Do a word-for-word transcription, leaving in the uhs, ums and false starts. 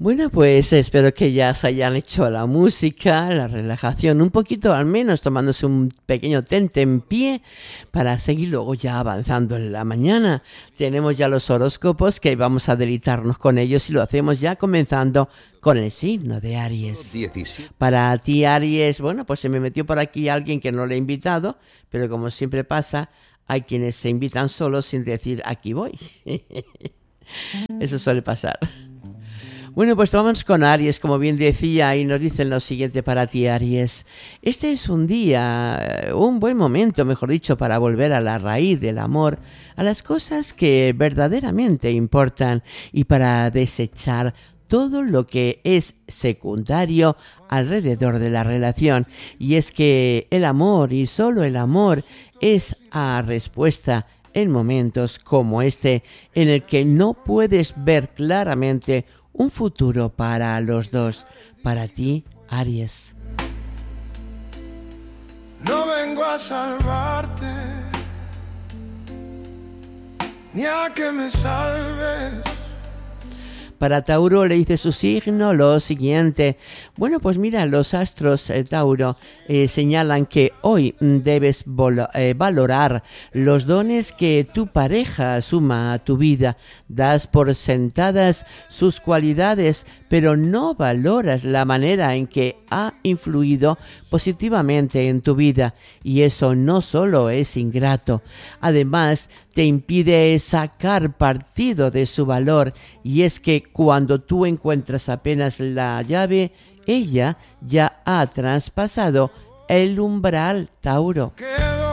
Bueno, pues espero que ya se hayan hecho la música, la relajación, un poquito al menos tomándose un pequeño tente en pie para seguir luego ya avanzando en la mañana. Tenemos ya los horóscopos que vamos a deleitarnos con ellos y lo hacemos ya comenzando con el signo de Aries. diecisiete. Para ti, Aries, bueno, pues se me metió por aquí alguien que no le he invitado, pero como siempre pasa, hay quienes se invitan solos sin decir aquí voy. Eso suele pasar. Bueno, pues vamos con Aries, como bien decía, y nos dicen lo siguiente para ti, Aries. Este es un día, un buen momento, mejor dicho, para volver a la raíz del amor, a las cosas que verdaderamente importan y para desechar todo lo que es secundario alrededor de la relación. Y es que el amor, y solo el amor, es a respuesta en momentos como este, en el que no puedes ver claramente un futuro para los dos. Para ti, Aries. No vengo a salvarte, ni a que me salves. Para Tauro le dice su signo lo siguiente. Bueno, pues mira, los astros, eh, Tauro, eh, señalan que hoy debes vol- eh, valorar los dones que tu pareja suma a tu vida. Das por sentadas sus cualidades, pero no valoras la manera en que ha influido positivamente en tu vida. Y eso no solo es ingrato, además te impide sacar partido de su valor, y es que cuando tú encuentras apenas la llave, ella ya ha traspasado el umbral, Tauro. Quedo